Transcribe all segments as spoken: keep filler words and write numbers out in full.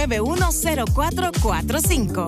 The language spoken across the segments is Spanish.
nueve uno cero cuatro cuatro cinco.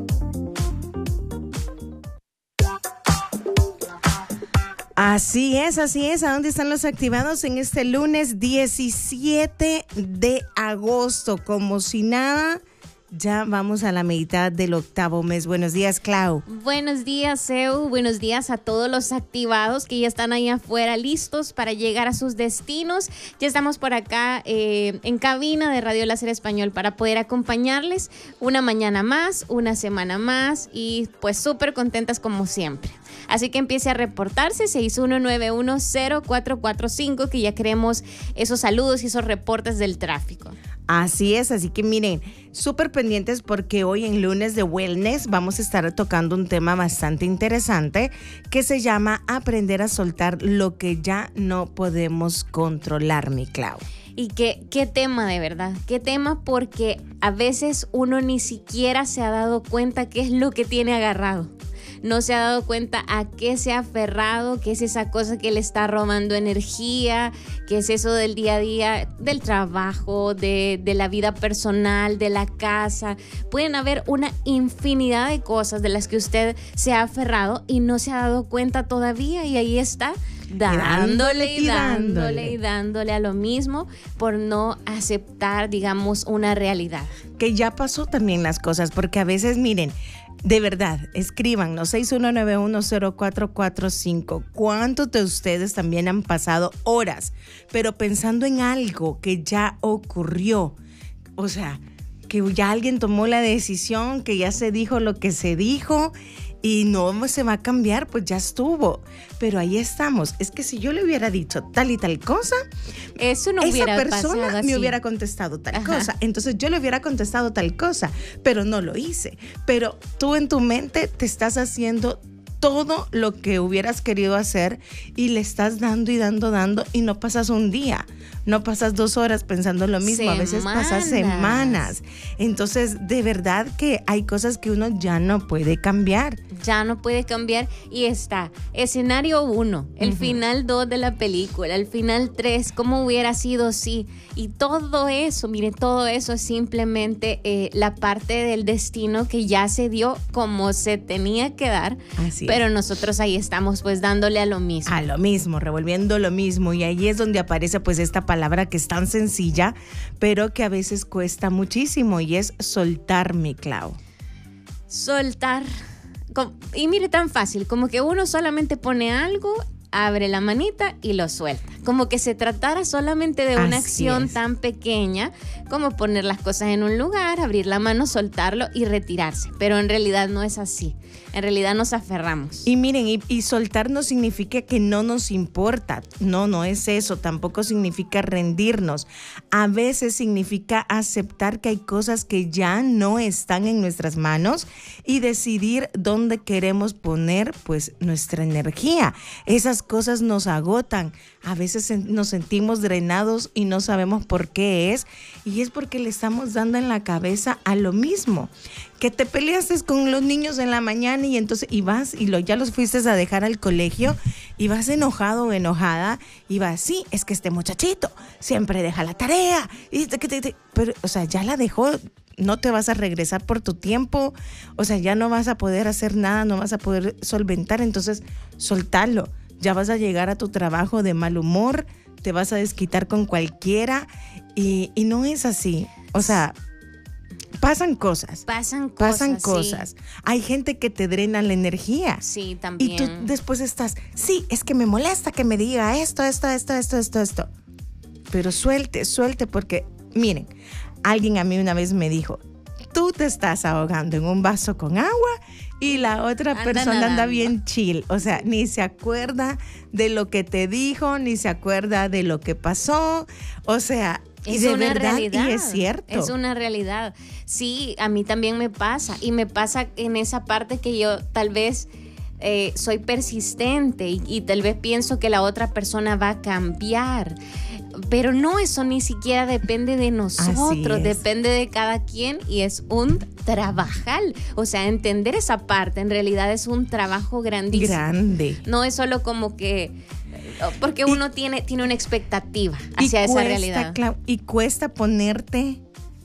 Así es, así es. ¿A dónde están los activados en este lunes diecisiete de agosto? Como si nada, ya vamos a la mitad del octavo mes. Buenos días, Clau. Buenos días, Seu. Buenos días a todos los activados que ya están ahí afuera listos para llegar a sus destinos. Ya estamos por acá eh, en cabina de Radio Láser Español para poder acompañarles una mañana más, una semana más y pues súper contentas como siempre. Así que empiece a reportarse seis uno nueve uno cero cuatro cuatro cinco, que ya queremos esos saludos y esos reportes del tráfico. Así es, así que miren, súper pendientes porque hoy en lunes de Wellness vamos a estar tocando un tema bastante interesante que se llama aprender a soltar lo que ya no podemos controlar, mi Clau. Y qué, qué tema de verdad, qué tema, porque a veces uno ni siquiera se ha dado cuenta qué es lo que tiene agarrado. No se ha dado cuenta a qué se ha aferrado, qué es esa cosa que le está robando energía, qué es eso del día a día, del trabajo, de, de la vida personal, de la casa. Pueden haber una infinidad de cosas de las que usted se ha aferrado y no se ha dado cuenta todavía, y ahí está. Dándole y dándole y dándole a lo mismo por no aceptar, digamos, una realidad. Que ya pasó también las cosas, porque a veces, miren, de verdad, escríbanos seis uno nueve uno cero cuatro cuatro cinco. ¿Cuántos de ustedes también han pasado horas, pero pensando en algo que ya ocurrió? O sea, que ya alguien tomó la decisión, que ya se dijo lo que se dijo y no se va a cambiar, pues ya estuvo. Pero ahí estamos. Es que si yo le hubiera dicho tal y tal cosa, eso no esa hubiera persona me así. hubiera contestado tal Ajá. cosa. Entonces yo le hubiera contestado tal cosa, pero no lo hice. Pero tú en tu mente te estás haciendo todo lo que hubieras querido hacer y le estás dando y dando, dando y no pasas un día, no pasas dos horas pensando lo mismo, semanas. A veces pasas semanas. Entonces, de verdad que hay cosas que uno ya no puede cambiar. Ya no puede cambiar y está. Escenario uno, el uh-huh. final dos de la película, el final tres, ¿cómo hubiera sido si? Y todo eso, miren, todo eso es simplemente eh, la parte del destino que ya se dio como se tenía que dar. Así es. Pero nosotros ahí estamos pues dándole a lo mismo. A lo mismo, revolviendo lo mismo. Y ahí es donde aparece pues esta palabra que es tan sencilla, pero que a veces cuesta muchísimo, y es soltar, mi Clau. Soltar. Y mire, tan fácil, como que uno solamente pone algo, abre la manita y lo suelta. Como que se tratara solamente de una Así acción es. tan pequeña como poner las cosas en un lugar, abrir la mano, soltarlo y retirarse. Pero en realidad no es así. En realidad nos aferramos. Y miren, y, y soltar no significa que no nos importa. No, no es eso. Tampoco significa rendirnos. A veces significa aceptar que hay cosas que ya no están en nuestras manos y decidir dónde queremos poner pues nuestra energía. Esas cosas nos agotan. A veces nos sentimos drenados y no sabemos por qué es. Y es porque le estamos dando en la cabeza a lo mismo. Que te peleaste con los niños en la mañana y entonces y vas y lo, ya los fuiste a dejar al colegio y vas enojado o enojada y vas, sí, es que este muchachito siempre deja la tarea. Y te, te, te, pero, o sea, ya la dejó, no te vas a regresar por tu tiempo, o sea, ya no vas a poder hacer nada, no vas a poder solventar, entonces soltarlo. Ya vas a llegar a tu trabajo de mal humor, te vas a desquitar con cualquiera y, y no es así, o sea... Pasan cosas. Pasan cosas. Pasan cosas. Sí. Hay gente que te drena la energía. Sí, también. Y tú después estás, sí, es que me molesta que me diga esto, esto, esto, esto, esto, esto. Pero suelte, suelte, porque, miren, alguien a mí una vez me dijo, tú te estás ahogando en un vaso con agua y la otra anda persona nadando. Anda bien chill. O sea, ni se acuerda de lo que te dijo, ni se acuerda de lo que pasó. O sea... Es de una verdad, realidad. Y es cierto. Es una realidad. Sí, a mí también me pasa. Y me pasa en esa parte que yo tal vez eh, soy persistente y, y tal vez pienso que la otra persona va a cambiar. Pero no, eso ni siquiera depende de nosotros, depende de cada quien y es un trabajal. O sea, entender esa parte en realidad es un trabajo grandísimo. Grande. No es solo como que... Porque uno y, tiene, tiene una expectativa hacia esa cuesta, realidad. Clau, y cuesta ponerte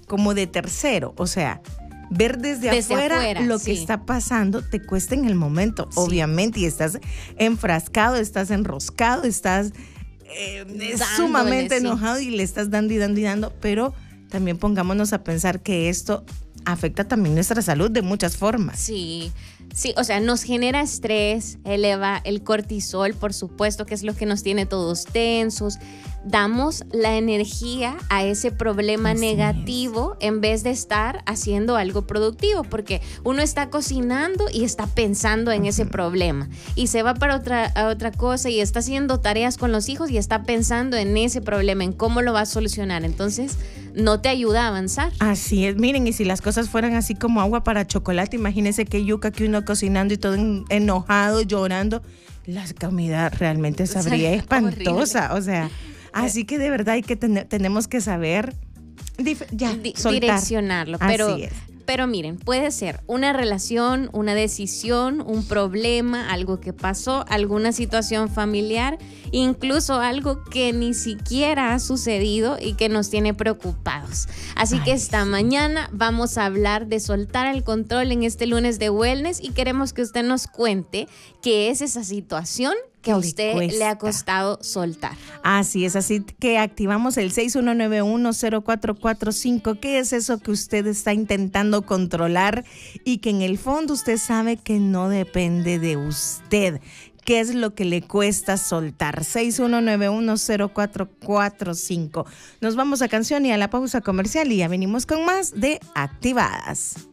como de tercero, o sea, ver desde, Desde afuera, afuera, lo sí. que está pasando te cuesta en el momento, Sí. obviamente, y estás enfrascado, estás enroscado, estás eh, Dándole, sumamente sí. enojado y le estás dando y dando y dando, pero también pongámonos a pensar que esto afecta también nuestra salud de muchas formas. Sí, sí, o sea, nos genera estrés, eleva el cortisol, por supuesto, que es lo que nos tiene todos tensos. Damos la energía a ese problema Así negativo en vez de estar haciendo algo productivo, porque uno está cocinando y está pensando en ese problema y se va para otra, a otra cosa y está haciendo tareas con los hijos y está pensando en ese problema, en cómo lo va a solucionar. Entonces, no te ayuda a avanzar. Así es, miren, y si las cosas fueran así como agua para chocolate, imagínense qué yuca que uno cocinando y todo en- enojado, llorando, la comida realmente sabría Sabe espantosa, horrible. o sea, así que de verdad hay que tener, tenemos que saber dif- ya, Di- soltar. direccionarlo, pero, Así es. pero miren, puede ser una relación, una decisión, un problema, algo que pasó, alguna situación familiar, incluso algo que ni siquiera ha sucedido y que nos tiene preocupados. Así que Ay, esta sí. mañana vamos a hablar de soltar el control en este lunes de wellness y queremos que usted nos cuente qué es esa situación que a Le usted cuesta. le ha costado soltar. Así es, así que activamos el seis uno nueve uno cero cuatro cuatro cinco. ¿Qué es eso que usted está intentando controlar y que en el fondo usted sabe que no depende de usted? ¿Qué es lo que le cuesta soltar? seis uno nueve uno cero cuatro cuatro cinco. Nos vamos a canción y a la pausa comercial y ya venimos con más de Activadas.